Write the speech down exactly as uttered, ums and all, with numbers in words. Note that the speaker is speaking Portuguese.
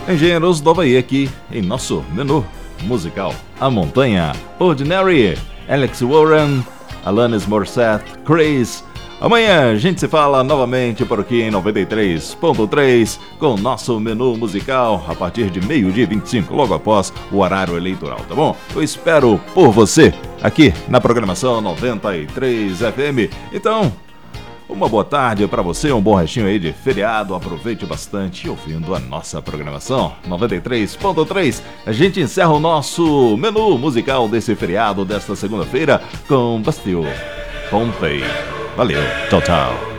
Engenheiros do Havaí aqui em nosso menu musical. A Montanha, Ordinary, Alex Warren, Alanis Morissette, Chris. Amanhã a gente se fala novamente por aqui em noventa e três ponto três com o nosso menu musical a partir de meio-dia e vinte e cinco, logo após o horário eleitoral, tá bom? Eu espero por você aqui na programação noventa e três F M. Então, uma boa tarde para você, um bom restinho aí de feriado, aproveite bastante ouvindo a nossa programação noventa e três ponto três. A gente encerra o nosso menu musical desse feriado desta segunda-feira com Bastille, Pompei. Valeu, tchau, tchau.